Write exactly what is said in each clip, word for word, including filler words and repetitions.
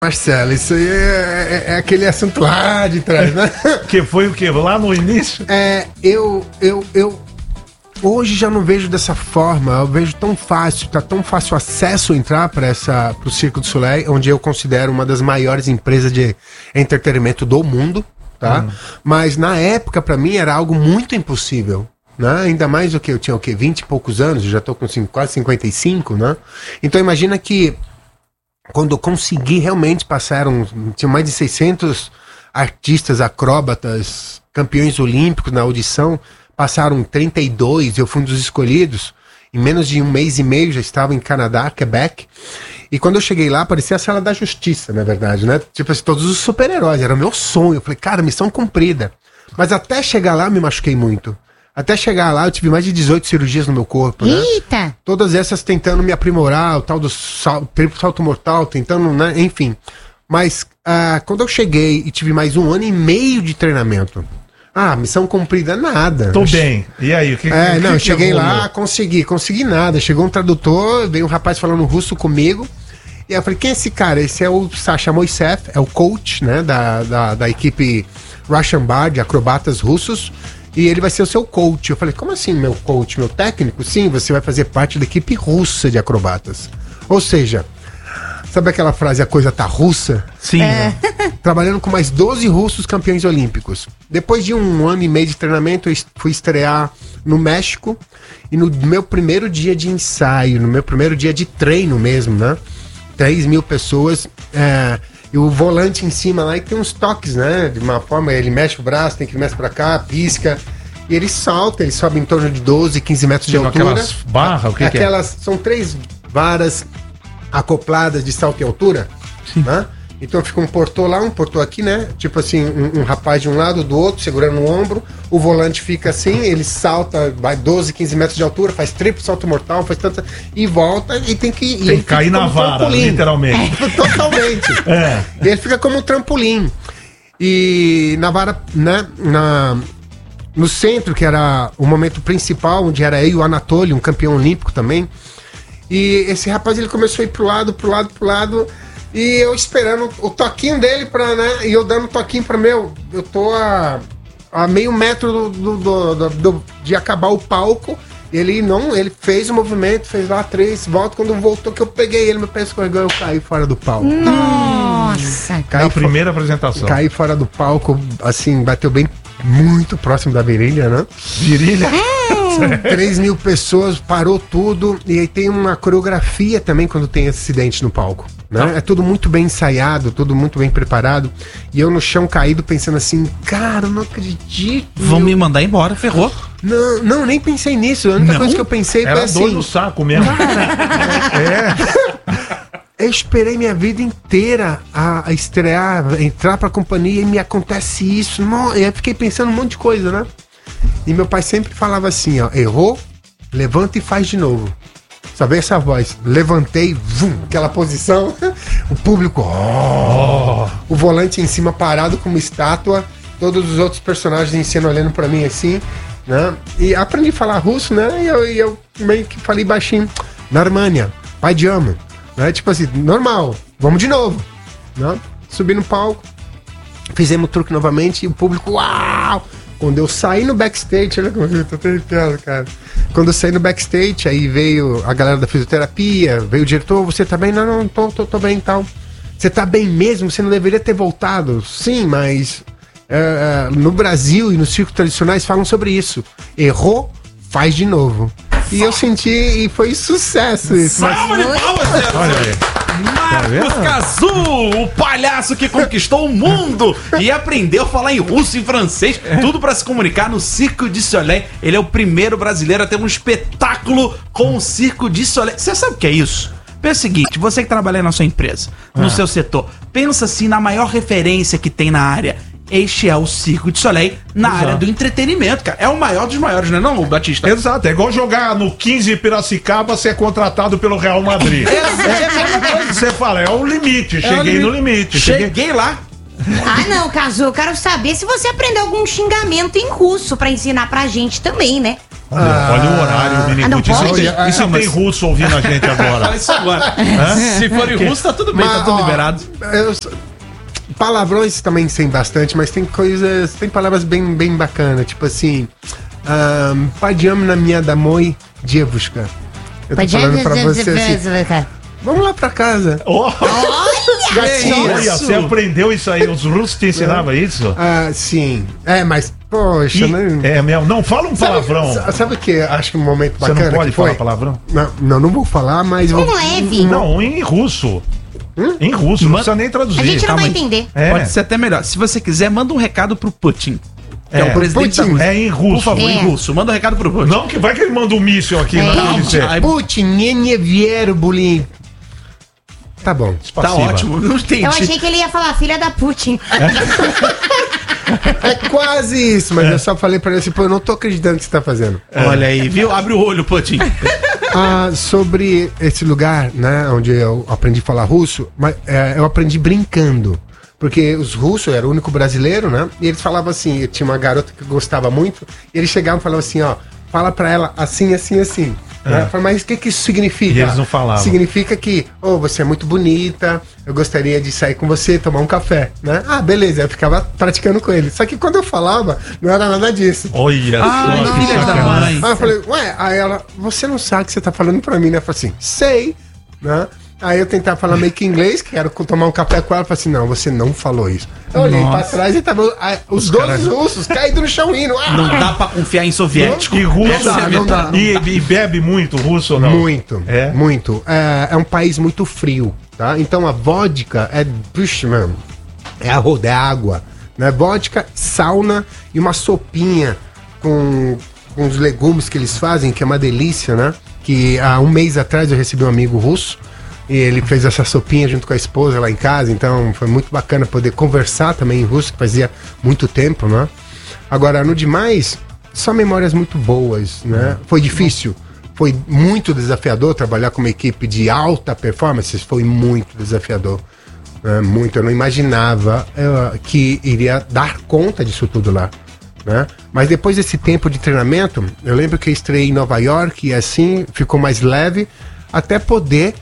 Marcelo, isso aí é, é, é aquele assunto lá de trás, né? Que foi o que? Lá no início? É, eu, eu, eu hoje já não vejo dessa forma, eu vejo tão fácil, tá tão fácil acesso entrar para essa, pro Cirque du Soleil, onde eu considero uma das maiores empresas de entretenimento do mundo, tá? Hum. Mas na época, para mim, era algo muito impossível. Né? Ainda mais do que eu tinha o quê? vinte e poucos anos, eu já tô com quase cinquenta e cinco, né? Então imagina que quando eu consegui realmente passar, um, tinha mais de seiscentos artistas, acróbatas, campeões olímpicos na audição, passaram trinta e dois, eu fui um dos escolhidos, em menos de um mês e meio já estava em Canadá, Quebec, e quando eu cheguei lá, parecia a Sala da Justiça, na verdade, né? Tipo assim, todos os super-heróis, era o meu sonho, eu falei, cara, missão cumprida. Mas até chegar lá, eu me machuquei muito. Até chegar lá, eu tive mais de dezoito cirurgias no meu corpo, né? Eita! Todas essas tentando me aprimorar, o tal do sal, triplo salto mortal, tentando, né? Enfim. Mas uh, quando eu cheguei e tive mais um ano e meio de treinamento, ah, missão cumprida, nada. Tô bem. E aí, o que É, que, não, que eu cheguei que lá, consegui, consegui nada. Chegou um tradutor, veio um rapaz falando russo comigo. E aí eu falei, quem é esse cara? Esse é o Sasha Moisev, é o coach, né? Da, da, da equipe Russian Bar, de acrobatas russos. E ele vai ser o seu coach. Eu falei, como assim, meu coach, meu técnico? Sim, você vai fazer parte da equipe russa de acrobatas. Ou seja, sabe aquela frase, a coisa tá russa? Sim. É. Trabalhando com mais doze russos campeões olímpicos. Depois de um ano e meio de treinamento, eu fui estrear no México. E no meu primeiro dia de ensaio, no meu primeiro dia de treino mesmo, né? três mil pessoas, é... e o volante em cima lá, e tem uns toques, né? De uma forma, ele mexe o braço, tem que mexe pra cá, pisca. E ele salta, ele sobe em torno de doze, quinze metros de altura. Aquelas barras, o que, aquelas, que é? São três varas acopladas de salto e altura. Sim. Né? Então fica um portô lá, um portô aqui, né? Tipo assim, um, um rapaz de um lado, do outro, segurando o ombro. O volante fica assim, ele salta, vai doze, quinze metros de altura, faz triplo salto mortal, faz tanta... E volta e tem que... Tem que cair na vara, trampolim. Literalmente. É, totalmente. É. E ele fica como um trampolim. E na vara, né? Na, no centro, que era o momento principal, onde era eu e o Anatoly, um campeão olímpico também. E esse rapaz, ele começou a ir pro lado, pro lado, pro lado... E eu esperando o toquinho dele pra, né? E eu dando toquinho pra meu. Eu tô a, a meio metro do, do, do, do, do, de acabar o palco. Ele não, ele fez o movimento, fez lá três voltas. Quando voltou, que eu peguei ele, meu pé escorregou, eu caí fora do palco. Nossa! Caí Na primeira apresentação. Caí fora do palco, assim, bateu bem muito próximo da virilha, né? Virilha? três mil pessoas, parou tudo. E aí tem uma coreografia também quando tem acidente no palco. Né? É tudo muito bem ensaiado, tudo muito bem preparado. E eu no chão caído pensando assim, cara, eu não acredito. Vão me mandar embora, ferrou. Não, não, nem pensei nisso. A única não? coisa que eu pensei Era foi assim. Era dor no saco mesmo. Cara, é. Eu esperei minha vida inteira a, a estrear, a entrar pra companhia e me acontece isso. Não, e aí fiquei pensando um monte de coisa, né? E meu pai sempre falava assim, ó, errou, levanta e faz de novo. Sabe essa voz? Levantei, vum, aquela posição, o público, oh, o volante em cima parado como estátua, todos os outros personagens em cena olhando pra mim assim, né? E aprendi a falar russo, né? E eu, e eu meio que falei baixinho, Narmania, pai de amo, né? Tipo assim, normal, vamos de novo, né? Subi no palco, fizemos o truque novamente e o público, uau! Quando eu saí no backstage, olha como eu tô arrepiado, cara. Quando eu saí no backstage, aí veio a galera da fisioterapia, veio o diretor, você tá bem? Não, não, tô, tô, tô bem e tal. Você tá bem mesmo? Você não deveria ter voltado? Sim, mas é, é, no Brasil e nos circos tradicionais falam sobre isso. Errou, faz de novo. E eu senti, e foi sucesso isso. Mas... Olha aí. Marcos Cazu, o palhaço que conquistou o mundo e aprendeu a falar em russo e francês, tudo pra se comunicar no Cirque du Soleil. Ele é o primeiro brasileiro a ter um espetáculo com o Cirque du Soleil. Você sabe o que é isso? Pensa o seguinte, você que trabalha na sua empresa, no ah. seu setor, pensa assim na maior referência que tem na área. Este é o Cirque du Soleil na Exato. área do entretenimento, cara. É o maior dos maiores, não é não, Batista? Exato, é igual jogar no quinze Piracicaba ser contratado pelo Real Madrid. É, é, é, você fala, é o limite, é cheguei o limite. no limite. Cheguei, cheguei lá. Ah não, Cazu, eu quero saber se você aprendeu algum xingamento em russo pra ensinar pra gente também, né? Olha, Ah, olha o horário, menino. ah, não Guti. pode? E se- E se Ah, tem russo ouvindo a gente Fala agora? isso agora. Se for em russo, tá tudo bem, tá Mas, tudo ó, liberado. eu sou- palavrões também tem bastante, mas tem coisas, tem palavras bem, bem bacanas, tipo assim, um, Padiam na minha damoi dievushka. Eu tô falando pra você assim, vamos lá pra casa. Oh, Gatinha. olha, você aprendeu isso aí? Os russos te ensinavam isso? Ah, sim. É, mas, poxa, E- né? é mesmo. Não, fala um Sabe- palavrão. sa- Sabe o que eu acho que um momento Você bacana não pode que foi? falar palavrão? Não, não, não vou falar, mas... Um vou- leve. Não, em russo. Em russo, não precisa nem traduzir. A gente não Calma vai aí. entender. É. Pode ser até melhor. Se você quiser, manda um recado pro Putin. Que é, É. o presidente Putin. da Rússia. É em Por russo. favor, É. em russo. Manda um recado pro Putin. Não, que vai que ele manda um míssil aqui É. na Calma, T V C. aí, Putin, nie vier, bullying. Tá bom. tá Passiva. ótimo. Não entendi. Eu achei que ele ia falar filha da Putin. É quase isso, mas eu só falei pra ele assim, pô, eu não tô acreditando que você tá fazendo. Olha aí, viu? Abre o olho, Putin. Ah, sobre esse lugar, né, onde eu aprendi a falar russo, mas é, eu aprendi brincando. Porque os russos, eu era o único brasileiro, né? E eles falavam assim, eu tinha uma garota que eu gostava muito, e eles chegavam e falavam assim, ó, fala pra ela assim, assim, assim. Né? Eu falei, mas o que que isso significa? E eles não falavam. Significa que, oh, você é muito bonita, eu gostaria de sair com você, tomar um café, né? Ah, beleza, eu ficava praticando com ele. Só que quando eu falava, não era nada disso. Olha Ai, só, que filha da sacanagem. mãe. Aí eu falei, ué, aí ela, você não sabe o que você tá falando pra mim, né? Eu falei assim, sei, né? Aí eu tentava falar meio que inglês, que era tomar um café com ela, eu falei assim, não, você não falou isso. Eu olhei Nossa. pra trás e tava ah, os, dois caras- russos caídos no chão indo. Ah! Não dá pra confiar em soviético. E russo, Não dá, não dá. E, e bebe muito russo ou não? Muito, É? muito. É, é um país muito frio, tá? Então a vodka é, puxa, mano, é a roda, é água, né? Vodka, sauna e uma sopinha com, com os legumes que eles fazem, que é uma delícia, né? Que há um mês atrás eu recebi um amigo russo e ele fez essa sopinha junto com a esposa lá em casa, então foi muito bacana poder conversar também em russo, que fazia muito tempo, né? Agora, no demais, só memórias muito boas, né? Foi difícil, foi muito desafiador trabalhar com uma equipe de alta performance, foi muito desafiador, né? Muito, eu não imaginava eh, que iria dar conta disso tudo lá, né? Mas depois desse tempo de treinamento, eu lembro que eu estreiei em Nova York e assim ficou mais leve até poder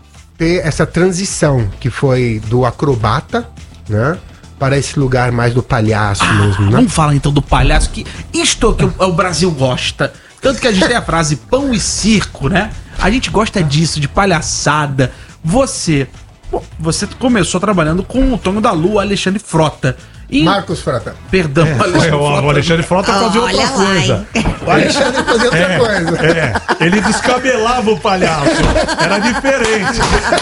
ter essa transição que foi do acrobata, né, para esse lugar mais do palhaço mesmo, né? Vamos falar então do palhaço, que isto é o que o, o Brasil gosta. Tanto que a gente tem a frase pão e circo, né? A gente gosta disso, de palhaçada. Você, bom, você começou trabalhando com o Tonho da Lua, Alexandre Frota. E, Marcos Frota. perdão, É, o Alexandre Frota fazia outra Olha lá, coisa. hein? O Alexandre fazia outra coisa. É, ele descabelava o palhaço. Era diferente.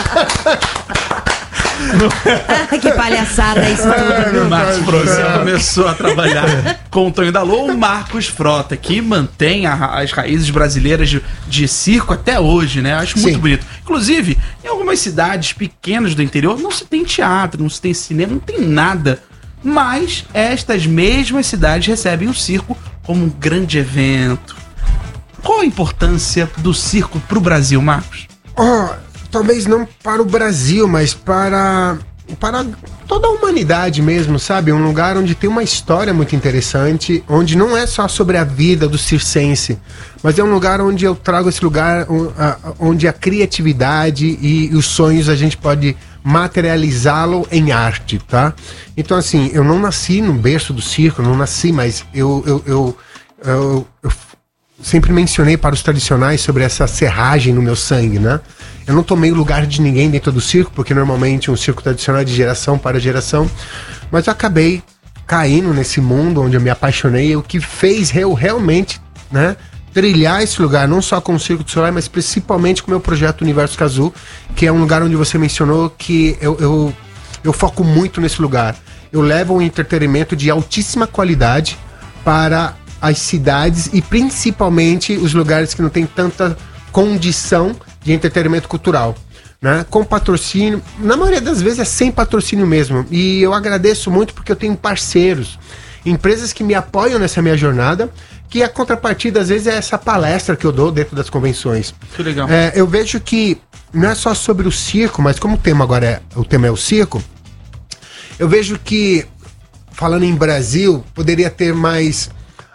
Que palhaçada isso tudo, viu? Marcos Frota começou a trabalhar com o Tonho da Lua, o Marcos Frota, que mantém a- as raízes brasileiras de, de circo até hoje, né? Acho muito Sim. bonito. Inclusive, em algumas cidades pequenas do interior não se tem teatro, não se tem cinema, não tem nada. Mas estas mesmas cidades recebem o circo como um grande evento. Qual a importância do circo pro Brasil, Marcos? Oh, talvez não para o Brasil, mas para, para toda a humanidade mesmo, sabe? Um lugar onde tem uma história muito interessante, onde não é só sobre a vida do circense, mas é um lugar onde eu trago esse lugar um, a- onde a criatividade e os sonhos a gente pode materializá-lo em arte, tá? Então, assim, eu não nasci no berço do circo, não nasci, mas eu, eu, eu, eu, eu sempre mencionei para os tradicionais sobre essa serragem no meu sangue, né? Eu não tomei o lugar de ninguém dentro do circo, porque normalmente um circo tradicional é de geração para geração, mas eu acabei caindo nesse mundo onde eu me apaixonei, o que fez eu realmente, né, trilhar esse lugar, não só com o Circo do Soleil, mas principalmente com o meu projeto Universo Kazu, que é um lugar onde você mencionou que eu, eu, eu foco muito nesse lugar. Eu levo um entretenimento de altíssima qualidade para as cidades e principalmente os lugares que não tem tanta condição de entretenimento cultural, né? Com patrocínio, na maioria das vezes é sem patrocínio mesmo, e eu agradeço muito porque eu tenho parceiros, empresas que me apoiam nessa minha jornada, que a contrapartida às vezes é essa palestra que eu dou dentro das convenções. Que legal. É, eu vejo que não é só sobre o circo, mas como o tema agora é, o tema é o circo, eu vejo que, falando em Brasil, poderia ter mais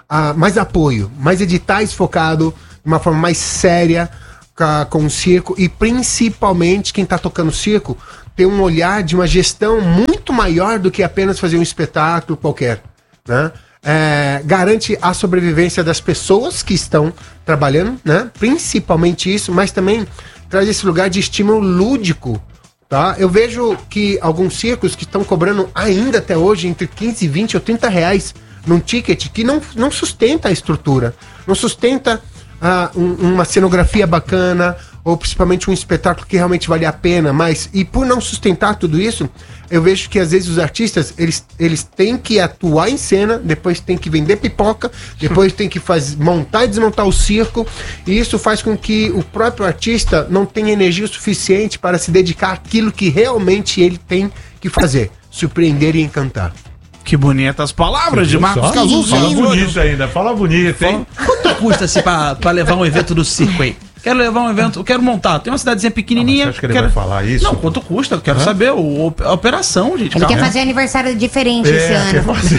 uh, mais apoio, mais editais focado de uma forma mais séria ca, com o circo, e principalmente quem está tocando circo ter um olhar de uma gestão muito maior do que apenas fazer um espetáculo qualquer, né? É, garante a sobrevivência das pessoas que estão trabalhando, né? Principalmente isso, mas também traz esse lugar de estímulo lúdico, tá? Eu vejo que alguns circos que estão cobrando ainda até hoje entre quinze, vinte ou trinta reais num ticket que não, não sustenta a estrutura, não sustenta uh, um, uma cenografia bacana, ou principalmente um espetáculo que realmente vale a pena, mas, e por não sustentar tudo isso, eu vejo que às vezes os artistas, eles, eles têm que atuar em cena, depois tem que vender pipoca, depois tem que faz, montar e desmontar o circo, e isso faz com que o próprio artista não tenha energia o suficiente para se dedicar àquilo que realmente ele tem que fazer, surpreender e encantar. Que bonitas palavras de Marcos Cazu. Fala bonito ainda, fala bonito, hein? Quanto custa assim pra, pra levar um evento do circo aí? Quero levar um evento, eu quero montar. Tem uma cidadezinha pequenininha. Ah, você acha que ele quero... vai falar isso? Não, quanto custa? Eu quero Hã? saber o, a operação, gente. Ele Calma. quer fazer aniversário diferente é, esse ano. Fazer...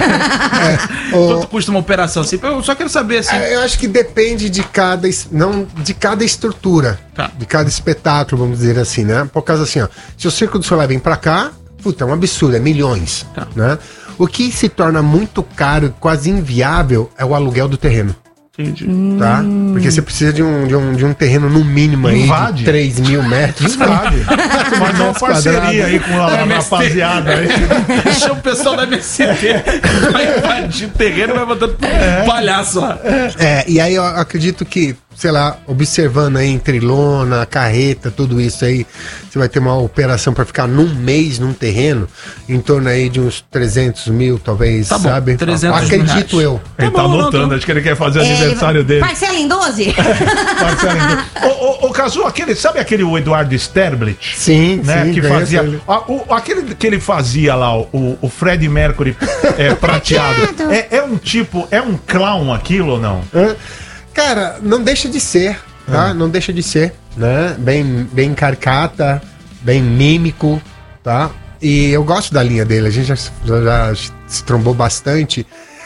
é, o... Quanto custa uma operação assim? Eu só quero saber assim. É, eu acho que depende de cada, não, de cada estrutura, tá. de cada espetáculo, vamos dizer assim, né? Por causa assim, ó, se o Circo do Soleil vem pra cá, puta, é um absurdo, é milhões, tá. né? O que se torna muito caro, quase inviável, é o aluguel do terreno. Entendi. Tá? Porque você precisa de um, de um, de um terreno no mínimo aí Invade. de três mil metros. Invade. Mas uma parceria aí com a, a rapaziada aí. Deixa o pessoal da M S T vai invadir o terreno e vai botando é. palhaço lá. É, e aí eu acredito que, sei lá, observando aí entre lona, carreta, tudo isso aí, você vai ter uma operação para ficar num mês num terreno, em torno aí de uns trezentos mil, talvez, tá bom, sabe? trezentos Acredito eu. Ele tá, tá anotando, acho que ele quer fazer o é, aniversário dele. Parcela em doze? Parcela em doze. Ô, ô, ô, Cazu, aquele, sabe aquele o Eduardo Sterblit? Sim, né, sim. Que fazia, a, o, aquele que ele fazia lá, o, o Fred Mercury é, prateado, é, é um tipo, é um clown aquilo ou não? Hã? Cara, não deixa de ser, tá? Não deixa de ser, né? Bem, bem caricata, bem mímico, tá? E eu gosto da linha dele, a gente já, já, já se trombou bastante.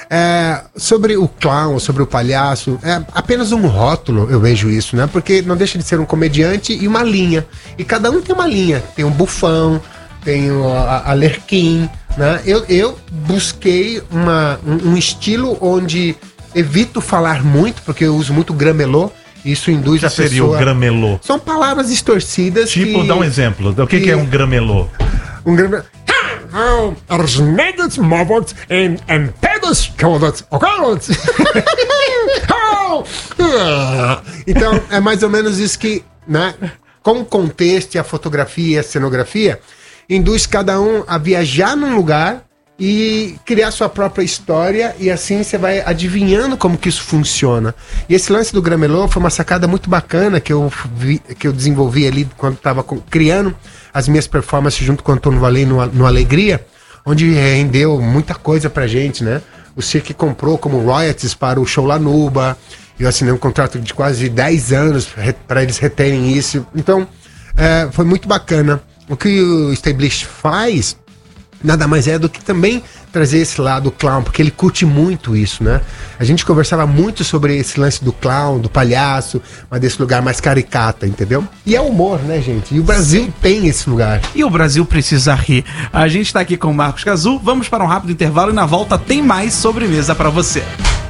É, sobre o clown, sobre o palhaço, é apenas um rótulo, eu vejo isso, né? Porque não deixa de ser um comediante e uma linha. E cada um tem uma linha. Tem um bufão, tem o Alerquim, né? Eu, eu busquei uma, um, um estilo onde evito falar muito, porque eu uso muito gramelô. Isso induz que a pessoa... seria o gramelô? São palavras distorcidas. Tipo, que... dá um exemplo. O que, que... que é um gramelô? Um gramelô... Então, é mais ou menos isso que, né? Com o contexto e a fotografia e a cenografia, induz cada um a viajar num lugar e criar sua própria história, e assim você vai adivinhando como que isso funciona. E esse lance do gramelô foi uma sacada muito bacana que eu, vi, que eu desenvolvi ali quando estava criando as minhas performances junto com o Antônio Valei no, no Alegria, onde rendeu muita coisa pra gente, né? O Cirque comprou como royalties para o show Lanuba, eu assinei um contrato de quase dez anos para eles reterem isso. Então, é, foi muito bacana. O que o Stablish faz nada mais é do que também trazer esse lado clown, porque ele curte muito isso, né? A gente conversava muito sobre esse lance do clown, do palhaço, mas desse lugar mais caricata, entendeu? E é humor, né, gente? E o Brasil Sim. tem esse lugar. E o Brasil precisa rir. A gente tá aqui com o Marcos Cazu, vamos para um rápido intervalo e na volta tem mais sobremesa para você.